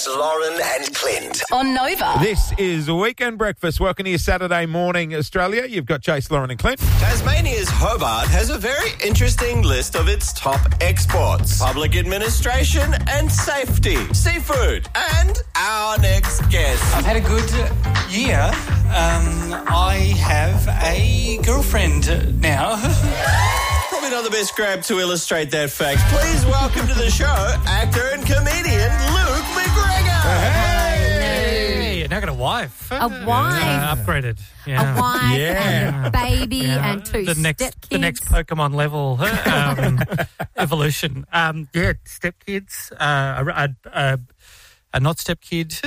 Jace, Lauren and Clint. On Nova. This is Weekend Breakfast. Welcome to your Saturday morning, Australia. You've got Jace, Lauren and Clint. Tasmania's Hobart has a very interesting list of its top exports. Public administration and safety, seafood, and our next guest. I've had a good year. I have a girlfriend now. Probably not the best grab to illustrate that fact. Please welcome to the show actor and comedian Luke McGregor. Hey, now I got a wife. A wife. Upgraded. Yeah. A wife Yeah. and a baby and two the next stepkids. The next Pokemon level evolution. Stepkids. A not stepkid.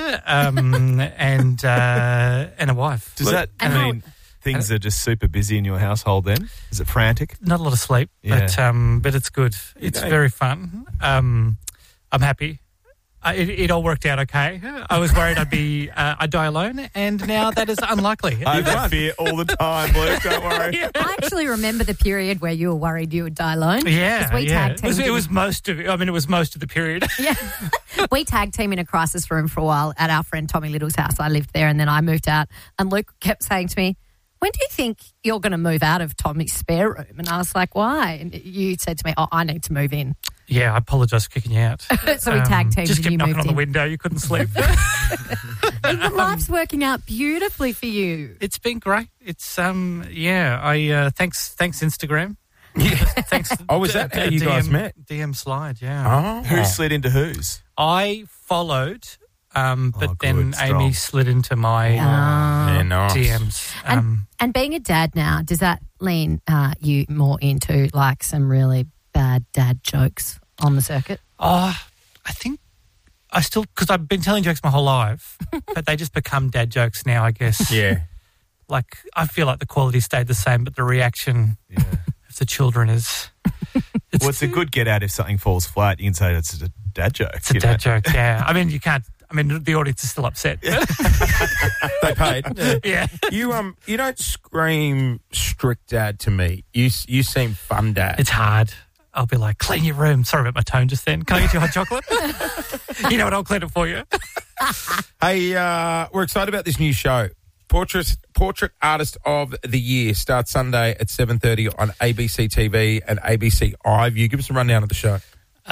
And a wife. Does that mean things are just super busy in your household then? Is it frantic? Not a lot of sleep, Yeah. but it's good. It's very fun. I'm happy. It all worked out okay. I was worried I'd die alone, and now that is unlikely. I have that fear all the time, Luke. Don't worry. I actually remember the period where you were worried you would die alone. Yeah, 'Cause we tag teamed it was most of it. I mean, it was most of the period. Yeah. We tag team in a crisis room for a while at our friend Tommy Little's house. I lived there and then I moved out, and Luke kept saying to me, "When do you think you're going to move out of Tommy's spare room?" And I was like, "Why?" And you said to me, "Oh, I need to move in." Yeah, I apologise for kicking you out. So we tag teamed just and kept you knocking moved on the in. window. You couldn't sleep. The life's working out beautifully for you. It's been great. It's thanks Instagram. Thanks. Oh, was that how you guys met? DM slide, yeah. Oh. Who slid into whose? I followed, but good, then strong. Amy slid into my Yeah, nice. DMs. And being a dad now, does that lean you more into like some really bad dad jokes on the circuit? I think I still, because I've been telling jokes my whole life, but they just become dad jokes now, I guess. Yeah. Like, I feel like the quality stayed the same, but the reaction of the children is... Well, it's a good get out if something falls flat. You can say it's a dad joke. It's a dad joke, yeah. I mean, you can't... I mean, the audience is still upset. They paid. Yeah. You don't scream strict dad to me. You seem fun dad. It's hard. I'll be like, clean your room. Sorry about my tone just then. Can I get you hot chocolate? You know what? I'll clean it for you. Hey, we're excited about this new show. Portrait Artist of the Year starts Sunday at 7:30 on ABC TV and ABC iView. Give us a rundown of the show.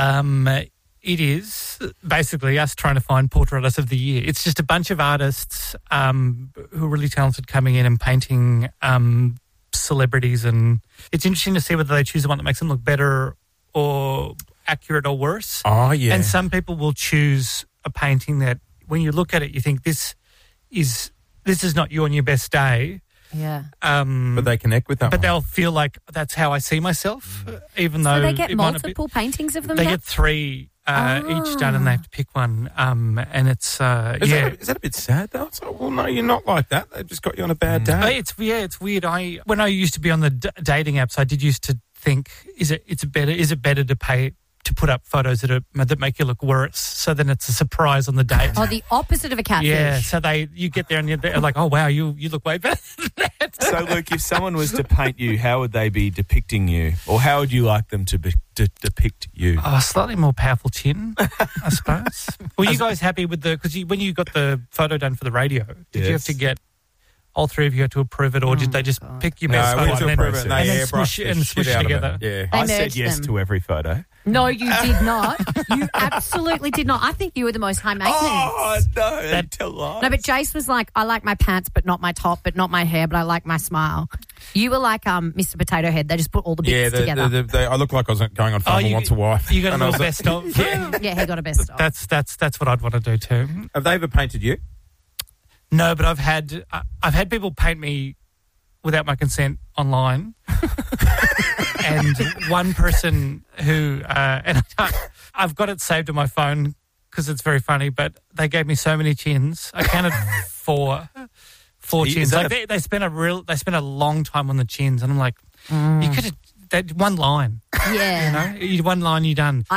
It is basically us trying to find Portrait Artist of the Year. It's just a bunch of artists who are really talented coming in and painting celebrities, and it's interesting to see whether they choose the one that makes them look better or accurate or worse. Oh, yeah. And some people will choose a painting that when you look at it, you think this is not you on your best day. Yeah. But they connect with that But one. they'll feel like that's how I see myself, even though So they get it might not be- multiple paintings of them? They now? get 3 each done, and they have to pick one. And it's Is that a bit sad though? It's like, well, no, you're not like that. They've just got you on a bad day. It's weird. When I used to be on the dating apps, I did used to think, is it better to pay to put up photos that make you look worse, so then it's a surprise on the date. Oh, the opposite of a catfish. Yeah, so you get there and they're like, oh wow, you look way better than that. So, Luke, if someone was to paint you, how would they be depicting you? Or how would you like them to depict you? Oh, slightly more powerful chin, I suppose. Were you guys happy with because when you got the photo done for the radio, did you have to get all 3 of you had to approve it, or did they just pick your best No, we photo had to approve it. and They then airbrushed smush it the and shit smush it out of together? Yeah. They I said merged yes them. to every photo. No, you did not. You absolutely did not. I think you were the most high maintenance. Oh, no, that tell lies. No, but Jace was like, I like my pants, but not my top, but not my hair, but I like my smile. You were like Mr. Potato Head. They just put all the bits together. I look like I was going on Farmer Wants a Wife. You got a And I little was best of. Yeah, he got a best of. That's what I'd want to do too. Have they ever painted you? No, but I've had people paint me without my consent online. And one person who, and I've got it saved on my phone because it's very funny, but they gave me so many chins. I counted 4 chins. Like they spent a long time on the chins, and I'm like, you could have, that one line. Yeah. One line, you're done.